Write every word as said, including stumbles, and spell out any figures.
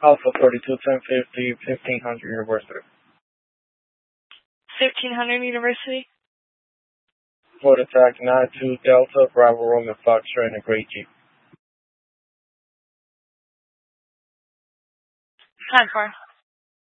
Alpha forty-two ten fifty, fifteen hundred University. fifteen hundred University. Port attack nine two Delta, Bravo Roman Foxtrot in a gray Jeep. Time for.